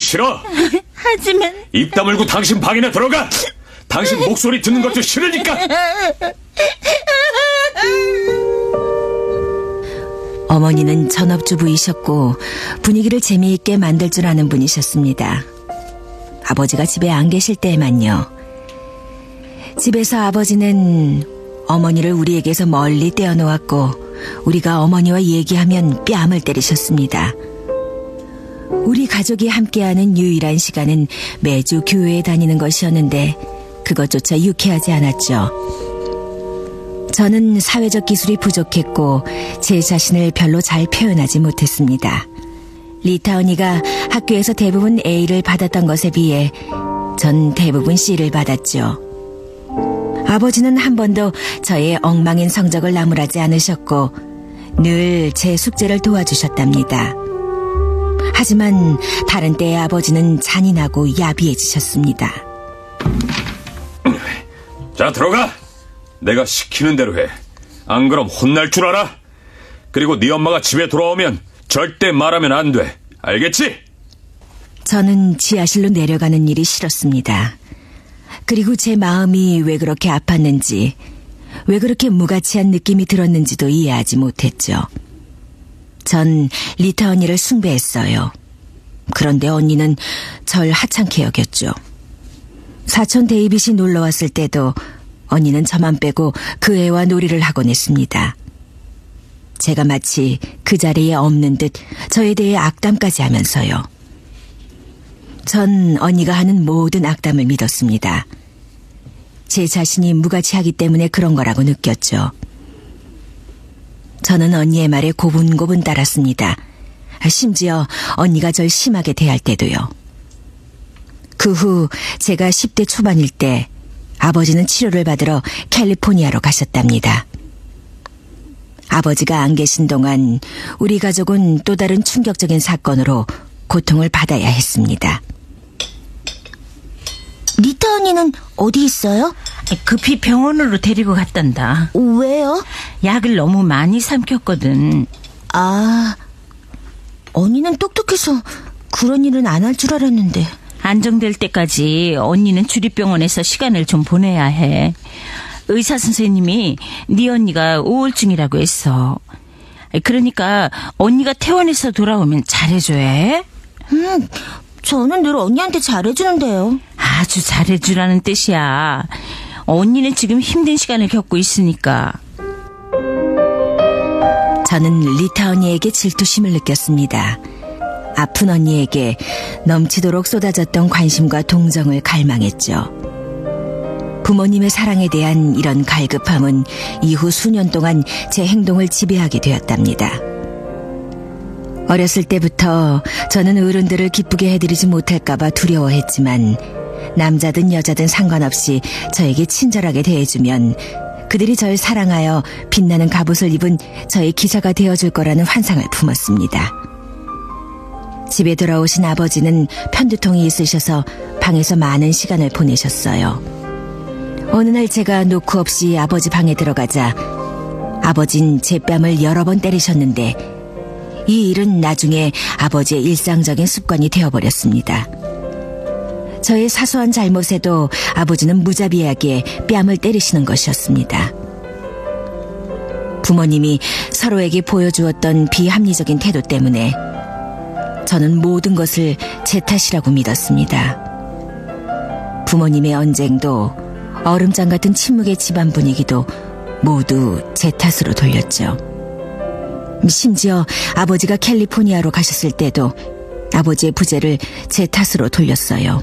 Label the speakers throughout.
Speaker 1: 싫어?
Speaker 2: 하지만
Speaker 1: 입 다물고 당신 방이나 들어가. 당신 목소리 듣는 것도 싫으니까.
Speaker 3: 어머니는 전업주부이셨고 분위기를 재미있게 만들 줄 아는 분이셨습니다. 아버지가 집에 안 계실 때에만요. 집에서 아버지는 어머니를 우리에게서 멀리 떼어놓았고 우리가 어머니와 얘기하면 뺨을 때리셨습니다. 우리 가족이 함께하는 유일한 시간은 매주 교회에 다니는 것이었는데 그것조차 유쾌하지 않았죠. 저는 사회적 기술이 부족했고 제 자신을 별로 잘 표현하지 못했습니다. 리타 언니가 학교에서 대부분 A를 받았던 것에 비해 전 대부분 C를 받았죠. 아버지는 한 번도 저의 엉망인 성적을 나무라지 않으셨고 늘 제 숙제를 도와주셨답니다. 하지만 다른 때의 아버지는 잔인하고 야비해지셨습니다.
Speaker 1: 자, 들어가. 내가 시키는 대로 해. 안 그럼 혼날 줄 알아? 그리고 네 엄마가 집에 돌아오면 절대 말하면 안 돼. 알겠지?
Speaker 3: 저는 지하실로 내려가는 일이 싫었습니다. 그리고 제 마음이 왜 그렇게 아팠는지, 왜 그렇게 무가치한 느낌이 들었는지도 이해하지 못했죠. 전 리타 언니를 숭배했어요. 그런데 언니는 절 하찮게 여겼죠. 사촌 데이빗이 놀러왔을 때도 언니는 저만 빼고 그 애와 놀이를 하곤 했습니다. 제가 마치 그 자리에 없는 듯 저에 대해 악담까지 하면서요. 전 언니가 하는 모든 악담을 믿었습니다. 제 자신이 무가치하기 때문에 그런 거라고 느꼈죠. 저는 언니의 말에 고분고분 따랐습니다. 심지어 언니가 절 심하게 대할 때도요. 그 후 제가 10대 초반일 때 아버지는 치료를 받으러 캘리포니아로 가셨답니다. 아버지가 안 계신 동안 우리 가족은 또 다른 충격적인 사건으로 고통을 받아야 했습니다.
Speaker 2: 리타 언니는 어디 있어요?
Speaker 4: 급히 병원으로 데리고 갔단다.
Speaker 2: 왜요?
Speaker 4: 약을 너무 많이 삼켰거든.
Speaker 2: 아, 언니는 똑똑해서 그런 일은 안 할 줄 알았는데.
Speaker 4: 안정될 때까지 언니는 주립병원에서 시간을 좀 보내야 해. 의사 선생님이 네 언니가 우울증이라고 했어. 그러니까 언니가 퇴원해서 돌아오면 잘해줘야 해.
Speaker 2: 저는 늘 언니한테 잘해주는데요.
Speaker 4: 아주 잘해주라는 뜻이야. 언니는 지금 힘든 시간을 겪고 있으니까.
Speaker 3: 저는 리타 언니에게 질투심을 느꼈습니다. 아픈 언니에게 넘치도록 쏟아졌던 관심과 동정을 갈망했죠. 부모님의 사랑에 대한 이런 갈급함은 이후 수년 동안 제 행동을 지배하게 되었답니다. 어렸을 때부터 저는 어른들을 기쁘게 해드리지 못할까봐 두려워했지만 남자든 여자든 상관없이 저에게 친절하게 대해주면 그들이 절 사랑하여 빛나는 갑옷을 입은 저의 기사가 되어줄 거라는 환상을 품었습니다. 집에 돌아오신 아버지는 편두통이 있으셔서 방에서 많은 시간을 보내셨어요. 어느 날 제가 노크 없이 아버지 방에 들어가자 아버진 제 뺨을 여러 번 때리셨는데 이 일은 나중에 아버지의 일상적인 습관이 되어버렸습니다. 저의 사소한 잘못에도 아버지는 무자비하게 뺨을 때리시는 것이었습니다. 부모님이 서로에게 보여주었던 비합리적인 태도 때문에 저는 모든 것을 제 탓이라고 믿었습니다. 부모님의 언쟁도 얼음장 같은 침묵의 집안 분위기도 모두 제 탓으로 돌렸죠. 심지어 아버지가 캘리포니아로 가셨을 때도 아버지의 부재를 제 탓으로 돌렸어요.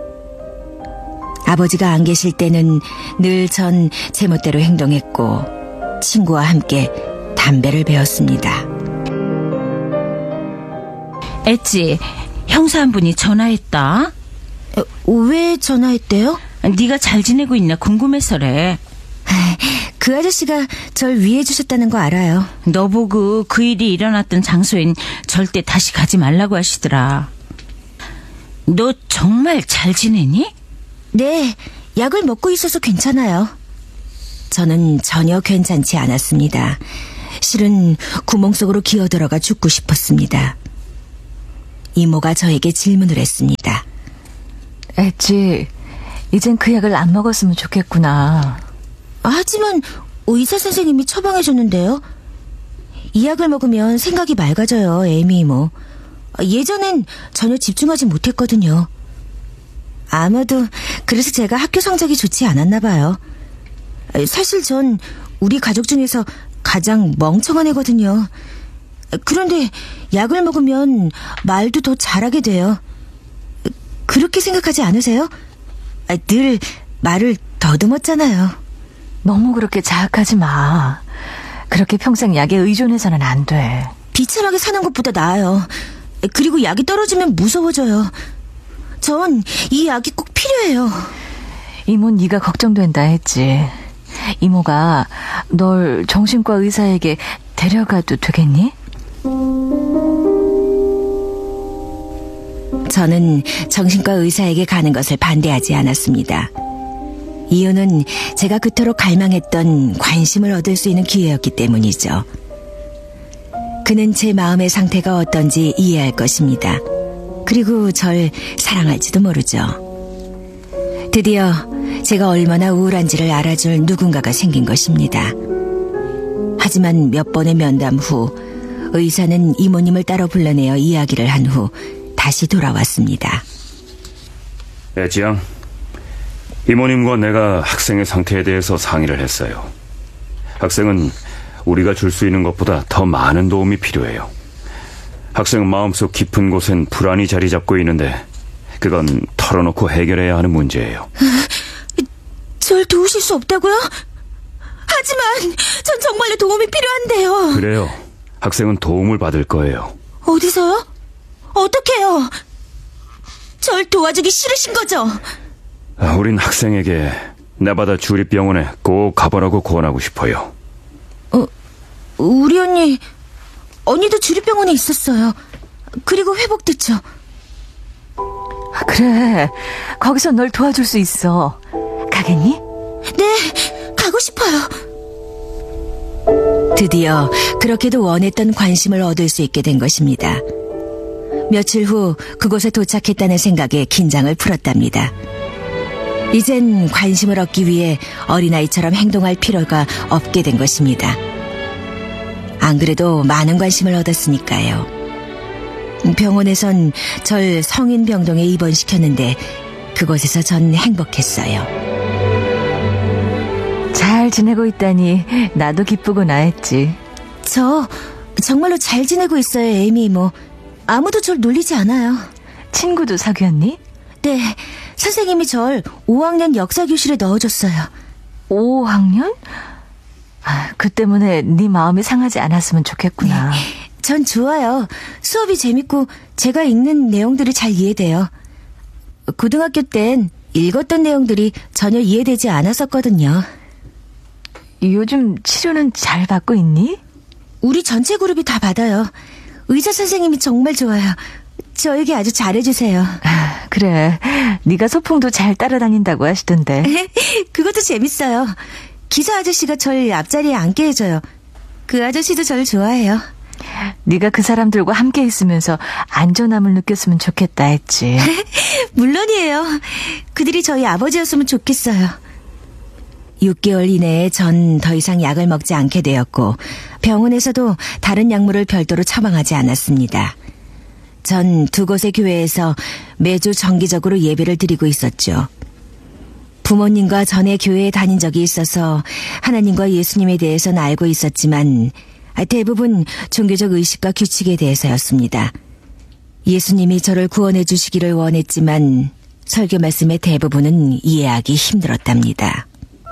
Speaker 3: 아버지가 안 계실 때는 늘 전 제멋대로 행동했고 친구와 함께 담배를 배웠습니다.
Speaker 4: 엣지, 형사 한 분이 전화했다.
Speaker 2: 왜 전화했대요?
Speaker 4: 네가 잘 지내고 있나 궁금해서래.
Speaker 2: 그 아저씨가 절 위해 주셨다는 거 알아요.
Speaker 4: 너 보고 그 일이 일어났던 장소엔 절대 다시 가지 말라고 하시더라. 너 정말 잘 지내니?
Speaker 2: 네, 약을 먹고 있어서 괜찮아요.
Speaker 3: 저는 전혀 괜찮지 않았습니다. 실은 구멍 속으로 기어들어가 죽고 싶었습니다. 이모가 저에게 질문을 했습니다.
Speaker 5: 엣지, 이젠 그 약을 안 먹었으면 좋겠구나.
Speaker 2: 하지만 의사 선생님이 처방해줬는데요. 이 약을 먹으면 생각이 맑아져요, 에이미 이모. 예전엔 전혀 집중하지 못했거든요. 아마도 그래서 제가 학교 성적이 좋지 않았나 봐요. 사실 전 우리 가족 중에서 가장 멍청한 애거든요. 그런데 약을 먹으면 말도 더 잘하게 돼요. 그렇게 생각하지 않으세요? 늘 말을 더듬었잖아요.
Speaker 5: 너무 그렇게 자학하지 마. 그렇게 평생 약에 의존해서는 안 돼.
Speaker 2: 비참하게 사는 것보다 나아요. 그리고 약이 떨어지면 무서워져요. 전 이 약이 꼭 필요해요.
Speaker 5: 이모 네가 걱정된다 했지. 이모가 널 정신과 의사에게 데려가도 되겠니?
Speaker 3: 저는 정신과 의사에게 가는 것을 반대하지 않았습니다. 이유는 제가 그토록 갈망했던 관심을 얻을 수 있는 기회였기 때문이죠. 그는 제 마음의 상태가 어떤지 이해할 것입니다. 그리고 절 사랑할지도 모르죠. 드디어 제가 얼마나 우울한지를 알아줄 누군가가 생긴 것입니다. 하지만 몇 번의 면담 후 의사는 이모님을 따로 불러내어 이야기를 한 후 다시 돌아왔습니다.
Speaker 1: 지양, 이모님과 내가 학생의 상태에 대해서 상의를 했어요. 학생은 우리가 줄 수 있는 것보다 더 많은 도움이 필요해요. 학생 마음속 깊은 곳엔 불안이 자리 잡고 있는데 그건 털어놓고 해결해야 하는 문제예요.
Speaker 2: 절 도우실 수 없다고요? 하지만 전 정말로 도움이 필요한데요.
Speaker 1: 그래요. 학생은 도움을 받을 거예요.
Speaker 2: 어디서요? 어떻게요? 절 도와주기 싫으신 거죠?
Speaker 1: 우린 학생에게 네바다 주립병원에 꼭 가보라고 권하고 싶어요.
Speaker 2: 우리 언니도 주립병원에 있었어요. 그리고 회복됐죠.
Speaker 5: 그래, 거기서 널 도와줄 수 있어. 가겠니?
Speaker 2: 네, 가고 싶어요.
Speaker 3: 드디어 그렇게도 원했던 관심을 얻을 수 있게 된 것입니다. 며칠 후 그곳에 도착했다는 생각에 긴장을 풀었답니다. 이젠 관심을 얻기 위해 어린아이처럼 행동할 필요가 없게 된 것입니다. 안 그래도 많은 관심을 얻었으니까요. 병원에선 절 성인병동에 입원시켰는데 그곳에서 전 행복했어요.
Speaker 5: 잘 지내고 있다니 나도 기쁘구나 했지.
Speaker 2: 저 정말로 잘 지내고 있어요, 에이미 이모. 아무도 절 놀리지 않아요.
Speaker 5: 친구도 사귀었니?
Speaker 2: 네, 선생님이 절 5학년 역사교실에 넣어줬어요.
Speaker 5: 5학년? 그 때문에 네 마음이 상하지 않았으면 좋겠구나.
Speaker 2: 전 좋아요. 수업이 재밌고 제가 읽는 내용들이 잘 이해돼요. 고등학교 땐 읽었던 내용들이 전혀 이해되지 않았었거든요.
Speaker 5: 요즘 치료는 잘 받고 있니?
Speaker 2: 우리 전체 그룹이 다 받아요. 의사 선생님이 정말 좋아요. 저에게 아주 잘해주세요.
Speaker 5: 그래, 네가 소풍도 잘 따라다닌다고 하시던데.
Speaker 2: 그것도 재밌어요. 기사 아저씨가 절 앞자리에 앉게 해줘요. 그 아저씨도 절 좋아해요.
Speaker 5: 네가 그 사람들과 함께 있으면서 안전함을 느꼈으면 좋겠다 했지.
Speaker 2: 물론이에요. 그들이 저희 아버지였으면 좋겠어요.
Speaker 3: 6개월 이내에 전 더 이상 약을 먹지 않게 되었고 병원에서도 다른 약물을 별도로 처방하지 않았습니다. 전 두 곳의 교회에서 매주 정기적으로 예배를 드리고 있었죠. 부모님과 전에 교회에 다닌 적이 있어서 하나님과 예수님에 대해서는 알고 있었지만 대부분 종교적 의식과 규칙에 대해서였습니다. 예수님이 저를 구원해 주시기를 원했지만 설교 말씀의 대부분은 이해하기 힘들었답니다.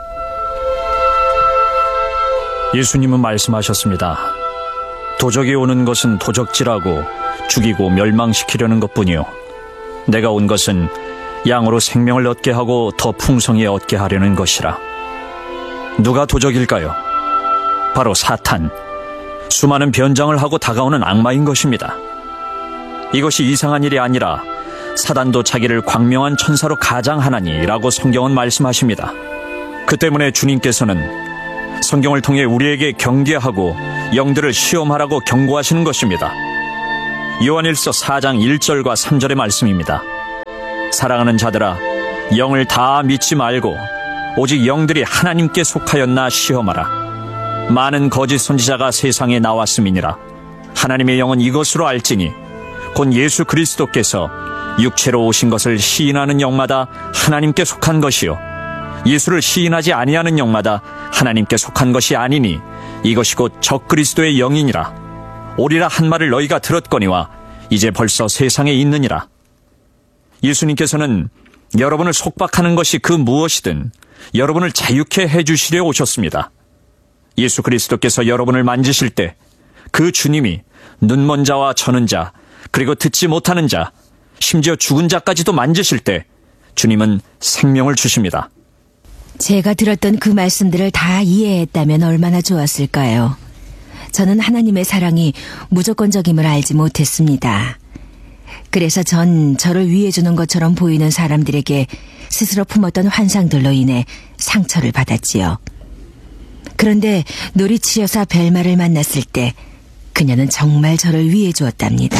Speaker 6: 예수님은 말씀하셨습니다. 도적이 오는 것은 도적질하고 죽이고 멸망시키려는 것뿐이요. 내가 온 것은 양으로 생명을 얻게 하고 더 풍성히 얻게 하려는 것이라. 누가 도적일까요? 바로 사탄. 수많은 변장을 하고 다가오는 악마인 것입니다. 이것이 이상한 일이 아니라 사단도 자기를 광명한 천사로 가장하나니라고 성경은 말씀하십니다. 그 때문에 주님께서는 성경을 통해 우리에게 경계하고 영들을 시험하라고 경고하시는 것입니다. 요한일서 4장 1절과 3절의 말씀입니다. 사랑하는 자들아, 영을 다 믿지 말고 오직 영들이 하나님께 속하였나 시험하라. 많은 거짓 선지자가 세상에 나왔음이니라. 하나님의 영은 이것으로 알지니 곧 예수 그리스도께서 육체로 오신 것을 시인하는 영마다 하나님께 속한 것이요 예수를 시인하지 아니하는 영마다 하나님께 속한 것이 아니니 이것이 곧 적그리스도의 영이니라. 오리라 한 말을 너희가 들었거니와 이제 벌써 세상에 있느니라. 예수님께서는 여러분을 속박하는 것이 그 무엇이든 여러분을 자유케 해주시려 오셨습니다. 예수 그리스도께서 여러분을 만지실 때 그 주님이 눈먼 자와 저는 자, 그리고 듣지 못하는 자, 심지어 죽은 자까지도 만지실 때 주님은 생명을 주십니다.
Speaker 3: 제가 들었던 그 말씀들을 다 이해했다면 얼마나 좋았을까요? 저는 하나님의 사랑이 무조건적임을 알지 못했습니다. 그래서 전 저를 위해주는 것처럼 보이는 사람들에게 스스로 품었던 환상들로 인해 상처를 받았지요. 그런데 놀이치료사 벨마를 만났을 때 그녀는 정말 저를 위해주었답니다.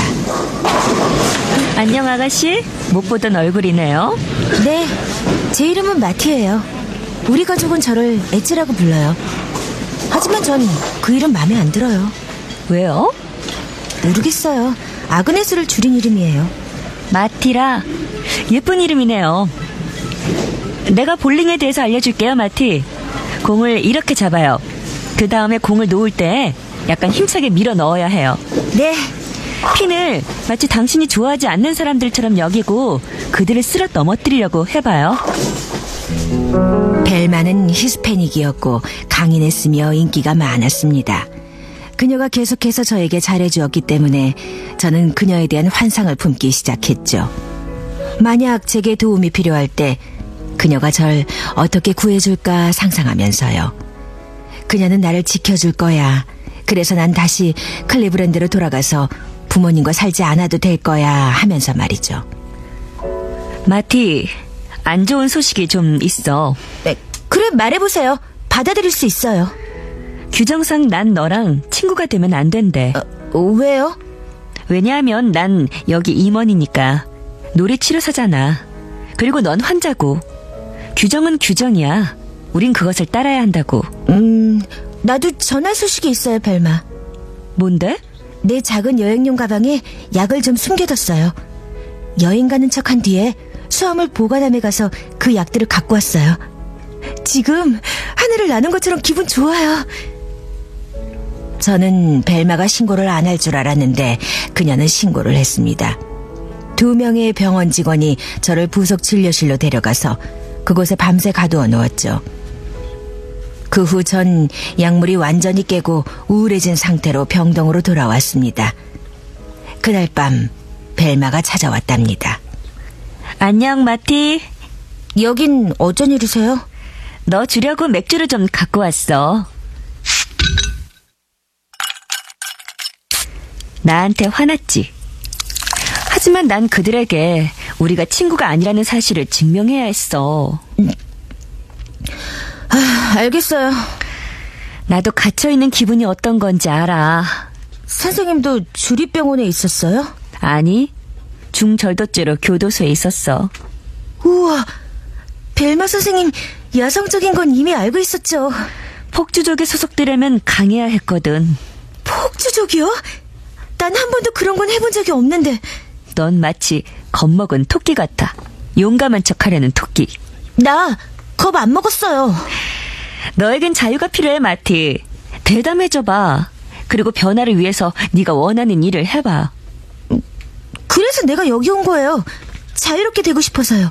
Speaker 4: 안녕 아가씨. 못 보던 얼굴이네요.
Speaker 2: 네, 제 이름은 마티예요. 우리 가족은 저를 엣지라고 불러요. 하지만 전 그 이름 마음에 안 들어요.
Speaker 4: 왜요?
Speaker 2: 모르겠어요. 아그네스를 줄인 이름이에요.
Speaker 4: 마티라. 예쁜 이름이네요. 내가 볼링에 대해서 알려줄게요, 마티. 공을 이렇게 잡아요. 그 다음에 공을 놓을 때 약간 힘차게 밀어 넣어야 해요.
Speaker 2: 네,
Speaker 4: 핀을 마치 당신이 좋아하지 않는 사람들처럼 여기고 그들을 쓸어 넘어뜨리려고 해봐요.
Speaker 3: 벨마는 히스패닉이었고 강인했으며 인기가 많았습니다. 그녀가 계속해서 저에게 잘해주었기 때문에 저는 그녀에 대한 환상을 품기 시작했죠. 만약 제게 도움이 필요할 때 그녀가 절 어떻게 구해줄까 상상하면서요. 그녀는 나를 지켜줄 거야. 그래서 난 다시 클리브랜드로 돌아가서 부모님과 살지 않아도 될 거야 하면서 말이죠.
Speaker 4: 마티, 안 좋은 소식이 좀 있어.
Speaker 2: 네, 그래 말해보세요. 받아들일 수 있어요.
Speaker 4: 규정상 난 너랑 친구가 되면 안 된대.
Speaker 2: 왜요?
Speaker 4: 왜냐하면 난 여기 임원이니까. 놀이치료사잖아. 그리고 넌 환자고. 규정은 규정이야. 우린 그것을 따라야 한다고.
Speaker 2: 나도 전할 소식이 있어요, 벨마.
Speaker 4: 뭔데?
Speaker 2: 내 작은 여행용 가방에 약을 좀 숨겨뒀어요. 여행 가는 척한 뒤에 수화물 보관함에 가서 그 약들을 갖고 왔어요. 지금 하늘을 나는 것처럼 기분 좋아요.
Speaker 3: 저는 벨마가 신고를 안 할 줄 알았는데 그녀는 신고를 했습니다. 2명의 병원 직원이 저를 부속 진료실로 데려가서 그곳에 밤새 가두어 놓았죠. 그 후 전 약물이 완전히 깨고 우울해진 상태로 병동으로 돌아왔습니다. 그날 밤 벨마가 찾아왔답니다.
Speaker 4: 안녕, 마티.
Speaker 2: 여긴 어쩐 일이세요?
Speaker 4: 너 주려고 맥주를 좀 갖고 왔어. 나한테 화났지? 하지만 난 그들에게 우리가 친구가 아니라는 사실을 증명해야 했어.
Speaker 2: 알겠어요.
Speaker 4: 나도 갇혀있는 기분이 어떤 건지 알아.
Speaker 2: 선생님도 주립병원에 있었어요?
Speaker 4: 아니, 중절도죄로 교도소에 있었어.
Speaker 2: 우와, 벨마 선생님 여성적인 건 이미 알고 있었죠.
Speaker 4: 폭주족에 소속되려면 강해야 했거든.
Speaker 2: 폭주족이요? 난 한 번도 그런 건 해본 적이 없는데.
Speaker 4: 넌 마치 겁먹은 토끼 같아. 용감한 척하려는 토끼.
Speaker 2: 나 겁 안 먹었어요.
Speaker 4: 너에겐 자유가 필요해, 마티. 대담해져봐. 그리고 변화를 위해서 네가 원하는 일을 해봐.
Speaker 2: 그래서 내가 여기 온 거예요. 자유롭게 되고 싶어서요.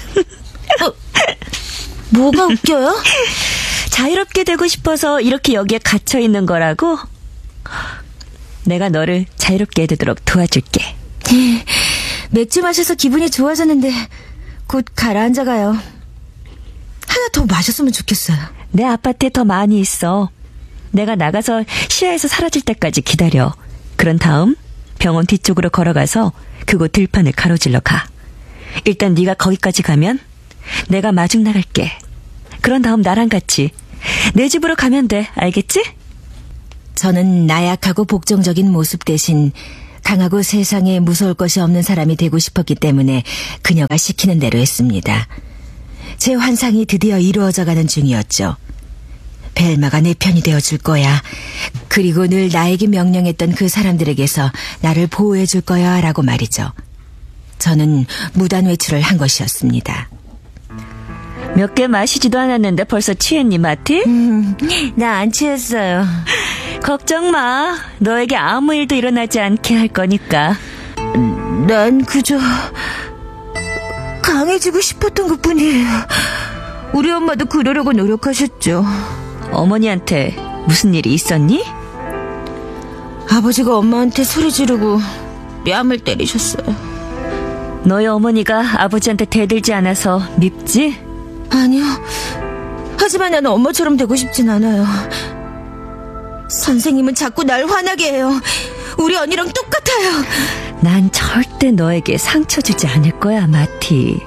Speaker 2: 뭐가 웃겨요?
Speaker 4: 자유롭게 되고 싶어서 이렇게 여기에 갇혀있는 거라고? 내가 너를 자유롭게 되도록 도와줄게.
Speaker 2: 맥주 마셔서 기분이 좋아졌는데 곧 가라앉아가요. 하나 더 마셨으면 좋겠어요.
Speaker 4: 내 아파트에 더 많이 있어. 내가 나가서 시야에서 사라질 때까지 기다려. 그런 다음 병원 뒤쪽으로 걸어가서 그곳 들판을 가로질러 가. 일단 네가 거기까지 가면 내가 마중 나갈게. 그런 다음 나랑 같이 내 집으로 가면 돼. 알겠지?
Speaker 3: 저는 나약하고 복종적인 모습 대신 강하고 세상에 무서울 것이 없는 사람이 되고 싶었기 때문에 그녀가 시키는 대로 했습니다. 제 환상이 드디어 이루어져가는 중이었죠. 벨마가 내 편이 되어줄 거야. 그리고 늘 나에게 명령했던 그 사람들에게서 나를 보호해줄 거야 라고 말이죠. 저는 무단 외출을 한 것이었습니다.
Speaker 4: 몇 개 마시지도 않았는데 벌써 취했니, 마티?
Speaker 2: 나 안 취했어요.
Speaker 4: 걱정 마. 너에게 아무 일도 일어나지 않게 할 거니까.
Speaker 2: 난 그저 강해지고 싶었던 것뿐이에요. 우리 엄마도 그러려고 노력하셨죠.
Speaker 4: 어머니한테 무슨 일이 있었니?
Speaker 2: 아버지가 엄마한테 소리 지르고 뺨을 때리셨어요.
Speaker 4: 너희 어머니가 아버지한테 대들지 않아서 밉지?
Speaker 2: 아니요. 하지만 나는 엄마처럼 되고 싶진 않아요. 선생님은 자꾸 날 화나게 해요. 우리 언니랑 똑같아요.
Speaker 4: 난 절대 너에게 상처 주지 않을 거야, 마티.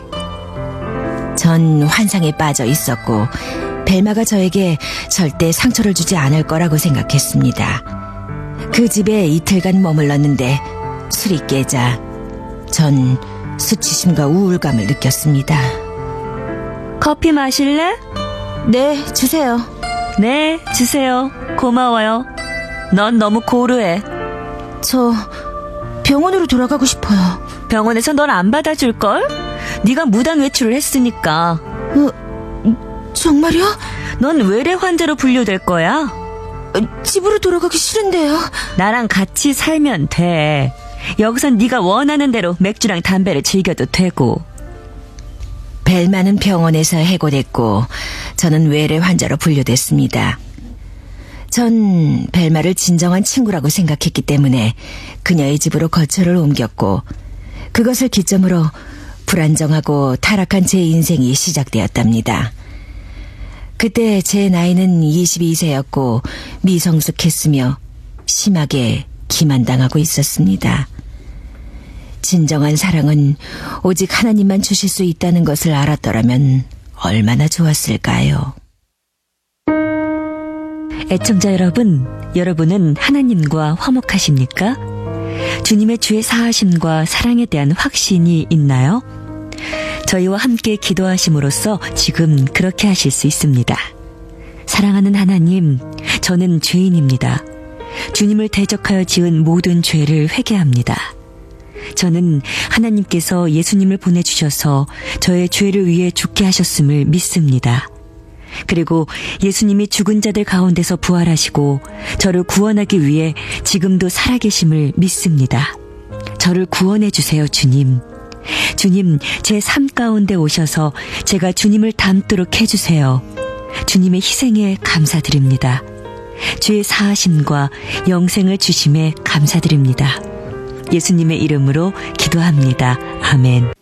Speaker 3: 전 환상에 빠져 있었고 벨마가 저에게 절대 상처를 주지 않을 거라고 생각했습니다. 그 집에 이틀간 머물렀는데 술이 깨자 전 수치심과 우울감을 느꼈습니다.
Speaker 4: 커피 마실래?
Speaker 2: 네, 주세요.
Speaker 4: 네, 주세요. 고마워요. 넌 너무 고루해.
Speaker 2: 저 병원으로 돌아가고 싶어요.
Speaker 4: 병원에서 널 안 받아줄걸? 네가 무단 외출을 했으니까.
Speaker 2: 정말요?
Speaker 4: 넌 외래 환자로 분류될 거야.
Speaker 2: 집으로 돌아가기 싫은데요.
Speaker 4: 나랑 같이 살면 돼. 여기선 네가 원하는 대로 맥주랑 담배를 즐겨도 되고.
Speaker 3: 벨마는 병원에서 해고됐고 저는 외래 환자로 분류됐습니다. 전 벨마를 진정한 친구라고 생각했기 때문에 그녀의 집으로 거처를 옮겼고 그것을 기점으로 불안정하고 타락한 제 인생이 시작되었답니다. 그때 제 나이는 22세였고 미성숙했으며 심하게 기만당하고 있었습니다. 진정한 사랑은 오직 하나님만 주실 수 있다는 것을 알았더라면 얼마나 좋았을까요?
Speaker 4: 애청자 여러분, 여러분은 하나님과 화목하십니까? 주님의 주의 사하심과 사랑에 대한 확신이 있나요? 저희와 함께 기도하심으로써 지금 그렇게 하실 수 있습니다. 사랑하는 하나님, 저는 죄인입니다. 주님을 대적하여 지은 모든 죄를 회개합니다. 저는 하나님께서 예수님을 보내주셔서 저의 죄를 위해 죽게 하셨음을 믿습니다. 그리고 예수님이 죽은 자들 가운데서 부활하시고 저를 구원하기 위해 지금도 살아계심을 믿습니다. 저를 구원해 주세요, 주님. 주님, 제 삶 가운데 오셔서 제가 주님을 닮도록 해주세요. 주님의 희생에 감사드립니다. 죄의 사하심과 영생을 주심에 감사드립니다. 예수님의 이름으로 기도합니다. 아멘.